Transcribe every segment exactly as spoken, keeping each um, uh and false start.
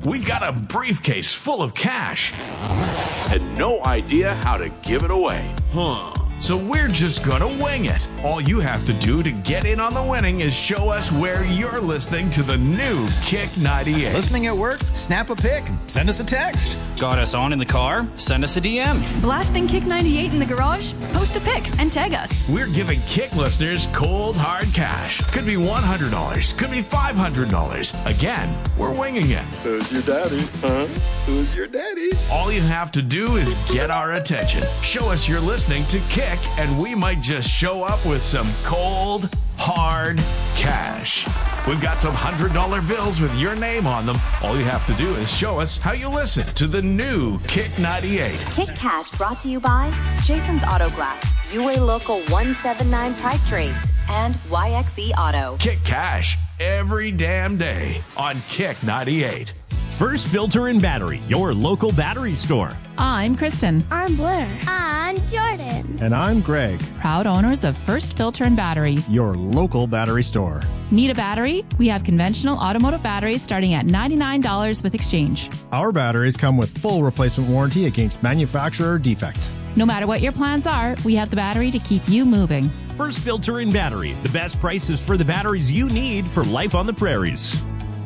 we've got a briefcase full of cash and no idea how to give it away. Huh. So we're just gonna wing it. All you have to do to get in on the winning is show us where you're listening to the new Kick ninety-eight. Listening at work? Snap a pic and send us a text. Got us on in the car? Send us a D M. Blasting Kick ninety-eight in the garage? Post a pic and tag us. We're giving Kick listeners cold, hard cash. Could be one hundred dollars. Could be five hundred dollars. Again, we're winging it. Who's your daddy? Huh? Who's your daddy? All you have to do is get our attention. Show us you're listening to Kick, and we might just show up with some cold, hard cash. We've got some one hundred dollar bills with your name on them. All you have to do is show us how you listen to the new Kick ninety-eight. Kick Cash brought to you by Jason's Auto Glass, U A Local one seventy-nine Pipe Trades, and Y X E Auto. Kick Cash every damn day on Kick ninety-eight. First Filter and Battery, your local battery store. I'm Kristen. I'm Blair. I'm Jordan. And I'm Greg. Proud owners of First Filter and Battery, your local battery store. Need a battery? We have conventional automotive batteries starting at ninety-nine dollars with exchange. Our batteries come with full replacement warranty against manufacturer defect. No matter what your plans are, we have the battery to keep you moving. First Filter and Battery, the best prices for the batteries you need for life on the prairies.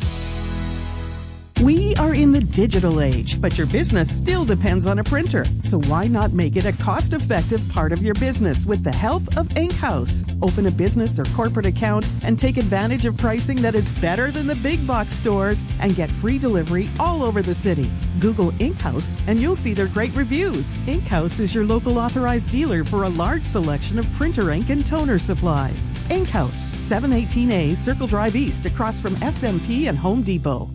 We are in the digital age, but your business still depends on a printer. So why not make it a cost-effective part of your business with the help of InkHouse? Open a business or corporate account and take advantage of pricing that is better than the big box stores and get free delivery all over the city. Google InkHouse and you'll see their great reviews. InkHouse is your local authorized dealer for a large selection of printer ink and toner supplies. InkHouse, seven eighteen A Circle Drive East, across from S M P and Home Depot.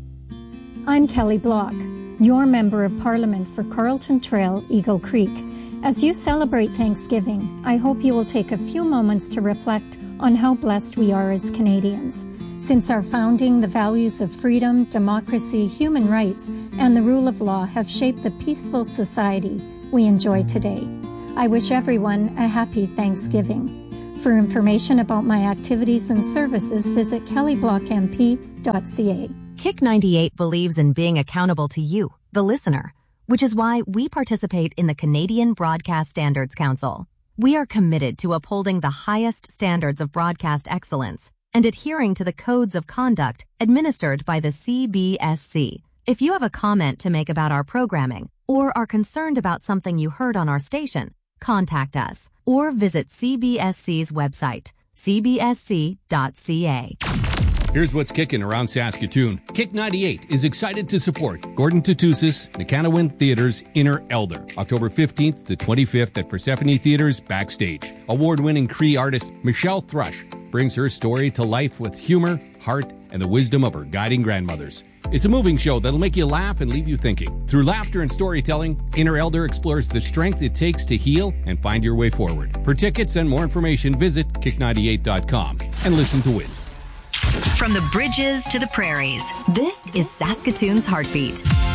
I'm Kelly Block, your Member of Parliament for Carlton Trail, Eagle Creek. As you celebrate Thanksgiving, I hope you will take a few moments to reflect on how blessed we are as Canadians. Since our founding, the values of freedom, democracy, human rights, and the rule of law have shaped the peaceful society we enjoy today. I wish everyone a happy Thanksgiving. For information about my activities and services, visit kelly block m p dot c a. Kick ninety-eight believes in being accountable to you, the listener, which is why we participate in the Canadian Broadcast Standards Council. We are committed to upholding the highest standards of broadcast excellence and adhering to the codes of conduct administered by the C B S C. If you have a comment to make about our programming or are concerned about something you heard on our station, contact us or visit C B S C's website, c b s c dot c a. Here's what's kicking around Saskatoon. Kick ninety-eight is excited to support Gordon Tatusis Nikanowin Theatre's Inner Elder, October fifteenth to twenty-fifth at Persephone Theatre's Backstage. Award-winning Cree artist Michelle Thrush brings her story to life with humor, heart, and the wisdom of her guiding grandmothers. It's a moving show that'll make you laugh and leave you thinking. Through laughter and storytelling, Inner Elder explores the strength it takes to heal and find your way forward. For tickets and more information, visit kick ninety-eight dot com and listen to win. From the bridges to the prairies, this is Saskatoon's Heartbeat.